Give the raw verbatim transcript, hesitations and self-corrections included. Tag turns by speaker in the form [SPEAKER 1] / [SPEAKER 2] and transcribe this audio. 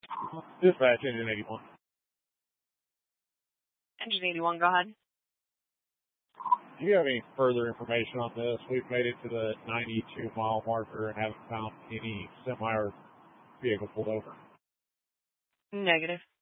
[SPEAKER 1] Dispatch, Engine eighty-one.
[SPEAKER 2] Engine eighty-one, go ahead.
[SPEAKER 1] Do you have any further information on this? We've made it to the ninety-two mile marker and haven't found any semi or vehicle pulled over.
[SPEAKER 2] Negative.